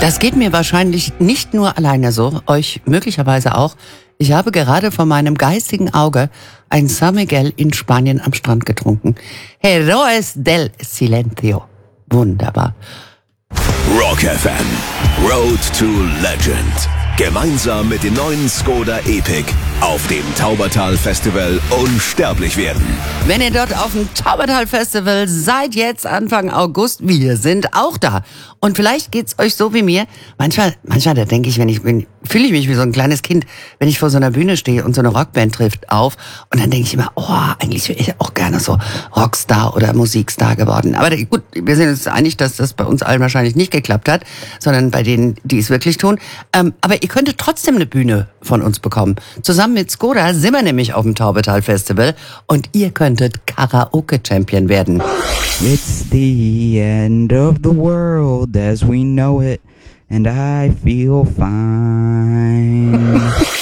Das geht mir wahrscheinlich nicht nur alleine so, euch möglicherweise auch. Ich habe gerade vor meinem geistigen Auge ein San Miguel in Spanien am Strand getrunken. Heroes del Silencio. Wunderbar. Rock FM. Road to Legend. Gemeinsam mit dem neuen Skoda Epic auf dem Taubertal Festival unsterblich werden. Wenn ihr dort auf dem Taubertal Festival seid, jetzt Anfang August, wir sind auch da. Und vielleicht geht's euch so wie mir. Manchmal, da denke ich, fühle ich mich wie so ein kleines Kind, wenn ich vor so einer Bühne stehe und so eine Rockband trifft auf. Und dann denke ich immer, eigentlich wäre ich auch gerne so Rockstar oder Musikstar geworden. Aber gut, wir sind uns einig, dass das bei uns allen wahrscheinlich nicht geklappt hat, sondern bei denen, die es wirklich tun. Aber ihr könntet trotzdem eine Bühne von uns bekommen. Zusammen mit Skoda sind wir nämlich auf dem Taubertal Festival und ihr könntet Karaoke-Champion werden. It's the end of the world as we know it, and I feel fine.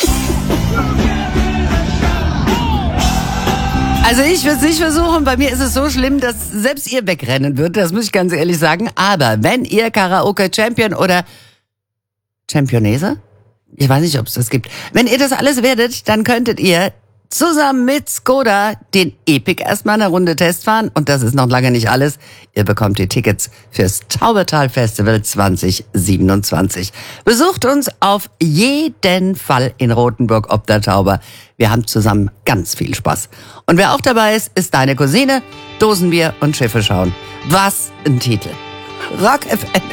Also ich würde es nicht versuchen, bei mir ist es so schlimm, dass selbst ihr wegrennen würdet, das muss ich ganz ehrlich sagen. Aber wenn ihr Karaoke-Champion oder Championese? Ich weiß nicht, ob es das gibt. Wenn ihr das alles werdet, dann könntet ihr zusammen mit Skoda den Epic erstmal eine Runde Test fahren. Und das ist noch lange nicht alles. Ihr bekommt die Tickets fürs Taubertal Festival 2027. Besucht uns auf jeden Fall in Rothenburg ob der Tauber. Wir haben zusammen ganz viel Spaß. Und wer auch dabei ist deine Cousine, Dosenbier und Schiffe schauen. Was ein Titel. Rock FM